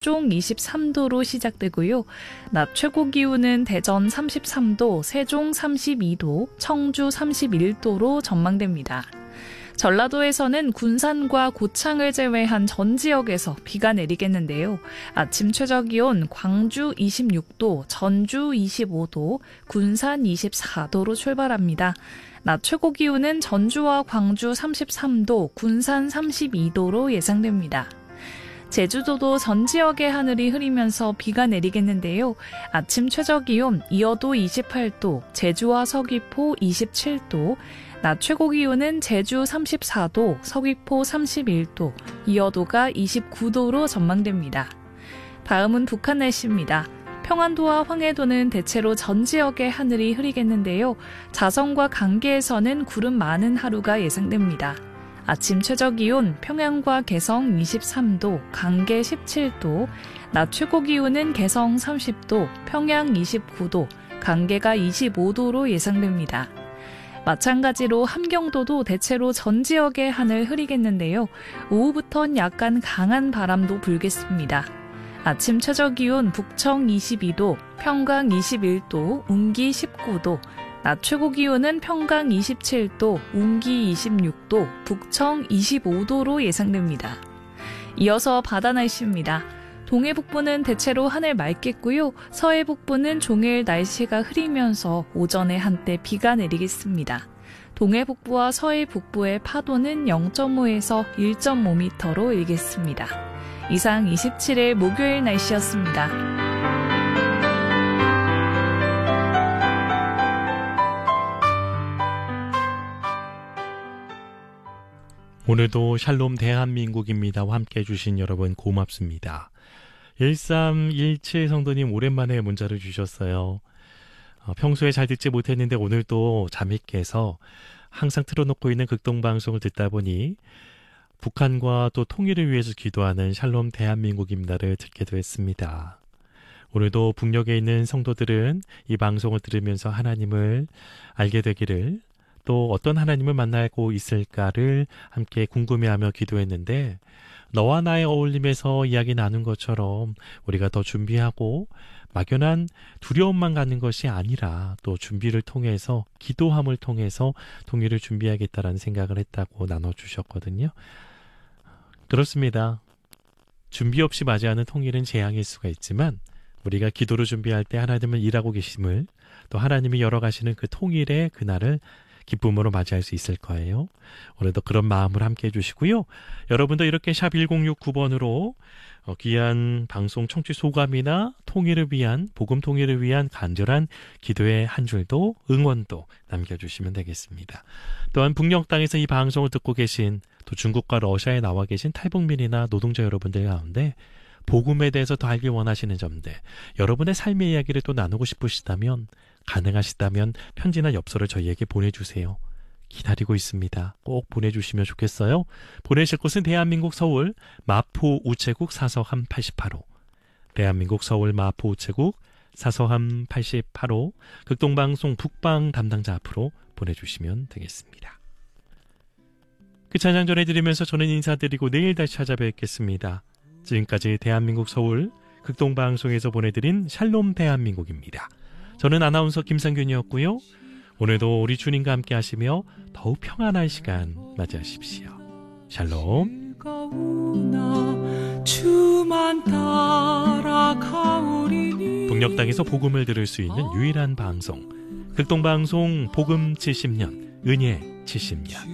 종 23도로 시작되고요. 낮 최고 기온은 대전 33도, 세종 32도, 청주 31도로 전망됩니다. 전라도에서는 군산과 고창을 제외한 전 지역에서 비가 내리겠는데요. 아침 최저기온 광주 26도, 전주 25도, 군산 24도로 출발합니다. 낮 최고 기온은 전주와 광주 33도, 군산 32도로 예상됩니다. 제주도도 전 지역의 하늘이 흐리면서 비가 내리겠는데요. 아침 최저기온 이어도 28도, 제주와 서귀포 27도, 낮 최고 기온은 제주 34도, 서귀포 31도, 이어도가 29도로 전망됩니다. 다음은 북한 날씨입니다. 평안도와 황해도는 대체로 전 지역의 하늘이 흐리겠는데요. 자성과 강계에서는 구름 많은 하루가 예상됩니다. 아침 최저기온 평양과 개성 23도, 강계 17도, 낮 최고 기온은 개성 30도, 평양 29도, 강계가 25도로 예상됩니다. 마찬가지로 함경도도 대체로 전 지역의 하늘 흐리겠는데요. 오후부터는 약간 강한 바람도 불겠습니다. 아침 최저기온 북청 22도, 평강 21도, 운기 19도, 낮 최고 기온은 평강 27도, 운기 26도, 북청 25도로 예상됩니다. 이어서 바다 날씨입니다. 동해 북부는 대체로 하늘 맑겠고요. 서해 북부는 종일 날씨가 흐리면서 오전에 한때 비가 내리겠습니다. 동해 북부와 서해 북부의 파도는 0.5에서 1.5m로 일겠습니다. 이상 27일 목요일 날씨였습니다. 오늘도 샬롬 대한민국입니다와 함께해 주신 여러분 고맙습니다. 1317 성도님 오랜만에 문자를 주셨어요. 평소에 잘 듣지 못했는데 오늘도 잠이 깨서 항상 틀어놓고 있는 극동방송을 듣다 보니 북한과 또 통일을 위해서 기도하는 샬롬 대한민국입니다를 듣게 됐습니다. 오늘도 북녘에 있는 성도들은 이 방송을 들으면서 하나님을 알게 되기를, 또 어떤 하나님을 만나고 있을까를 함께 궁금해하며 기도했는데, 너와 나의 어울림에서 이야기 나눈 것처럼 우리가 더 준비하고 막연한 두려움만 갖는 것이 아니라 또 준비를 통해서, 기도함을 통해서 통일을 준비하겠다라는 생각을 했다고 나눠주셨거든요. 그렇습니다. 준비 없이 맞이하는 통일은 재앙일 수가 있지만, 우리가 기도로 준비할 때 하나님은 일하고 계심을, 또 하나님이 열어가시는 그 통일의 그날을 기쁨으로 맞이할 수 있을 거예요. 오늘도 그런 마음을 함께 해주시고요. 여러분도 이렇게 샵 1069번으로 귀한 방송 청취 소감이나 통일을 위한, 복음 통일을 위한 간절한 기도의 한 줄도 응원도 남겨주시면 되겠습니다. 또한 북녘 땅에서 이 방송을 듣고 계신, 또 중국과 러시아에 나와 계신 탈북민이나 노동자 여러분들 가운데 복음에 대해서 더 알기 원하시는 점들, 여러분의 삶의 이야기를 또 나누고 싶으시다면, 가능하시다면 편지나 엽서를 저희에게 보내주세요. 기다리고 있습니다. 꼭 보내주시면 좋겠어요. 보내실 곳은 대한민국 서울 마포 우체국 사서함 88호, 대한민국 서울 마포 우체국 사서함 88호, 극동방송 북방 담당자 앞으로 보내주시면 되겠습니다. 그 찬양 전해드리면서 저는 인사드리고 내일 다시 찾아뵙겠습니다. 지금까지 대한민국 서울 극동방송에서 보내드린 샬롬 대한민국입니다. 저는 아나운서 김상균이었고요. 오늘도 우리 주님과 함께 하시며 더욱 평안한 시간 맞이하십시오. 샬롬. 북녘 땅에서 복음을 들을 수 있는 유일한 방송, 극동방송 복음 70년, 은혜 70년.